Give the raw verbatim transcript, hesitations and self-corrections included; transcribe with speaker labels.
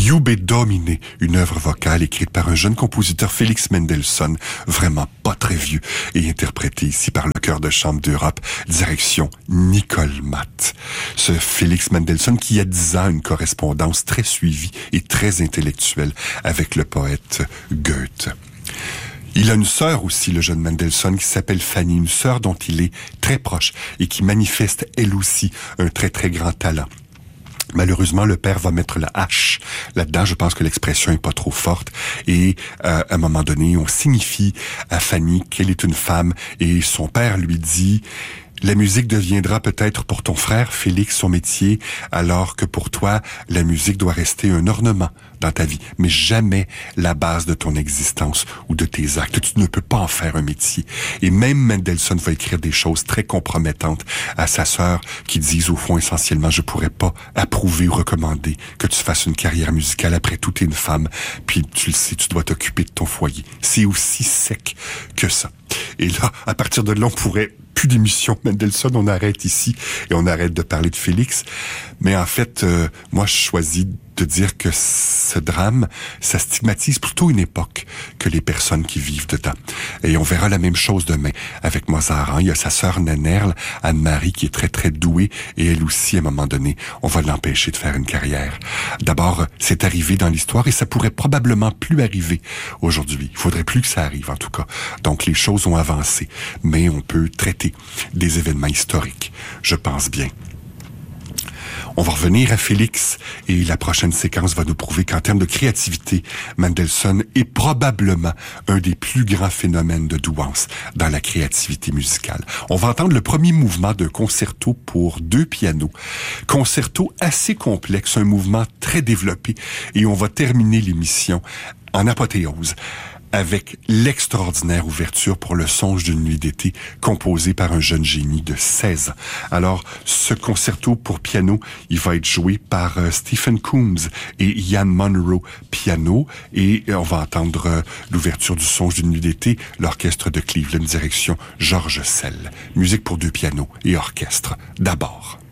Speaker 1: Iube Domine, une œuvre vocale écrite par un jeune compositeur Félix Mendelssohn, vraiment pas très vieux, et interprétée ici par le chœur de chambre d'Europe, direction Nicole Matt. Ce Félix Mendelssohn qui a dix ans a une correspondance très suivie et très intellectuelle avec le poète Goethe. Il a une sœur aussi, le jeune Mendelssohn, qui s'appelle Fanny, une sœur dont il est très proche et qui manifeste elle aussi un très très grand talent. Malheureusement, le père va mettre la hache là-dedans. Je pense que l'expression est pas trop forte. Et euh, à un moment donné, on signifie à Fanny qu'elle est une femme et son père lui dit: la musique deviendra peut-être pour ton frère Félix son métier, alors que pour toi, la musique doit rester un ornement dans ta vie, mais jamais la base de ton existence ou de tes actes. Tu ne peux pas en faire un métier. Et même Mendelssohn va écrire des choses très compromettantes à sa sœur qui disent au fond essentiellement: je pourrais pas approuver ou recommander que tu fasses une carrière musicale. Après tout, t'es une femme, puis tu le sais, tu dois t'occuper de ton foyer. C'est aussi sec que ça. Et là, à partir de là, on pourrait plus d'émission Mendelssohn, on arrête ici et on arrête de parler de Félix. Mais en fait, euh, moi, je choisis de dire que ce drame, ça stigmatise plutôt une époque que les personnes qui vivent dedans. Et on verra la même chose demain avec Mozart. Hein. Il y a sa sœur Nanerle, Anne-Marie, qui est très, très douée, et elle aussi, à un moment donné, on va l'empêcher de faire une carrière. D'abord, c'est arrivé dans l'histoire et ça pourrait probablement plus arriver aujourd'hui. Il faudrait plus que ça arrive, en tout cas. Donc, les choses ont avancé, mais on peut traiter des événements historiques, je pense bien. On va revenir à Félix et la prochaine séquence va nous prouver qu'en termes de créativité, Mendelssohn est probablement un des plus grands phénomènes de douance dans la créativité musicale. On va entendre le premier mouvement d'un concerto pour deux pianos. Concerto assez complexe, un mouvement très développé, et on va terminer l'émission en apothéose avec l'extraordinaire ouverture pour le songe d'une nuit d'été composée par un jeune génie de seize ans. Alors, ce concerto pour piano, il va être joué par euh, Stephen Coombs et Ian Monroe piano, et on va entendre euh, l'ouverture du songe d'une nuit d'été, l'orchestre de Cleveland, direction George Szell. Musique pour deux pianos et orchestre, d'abord.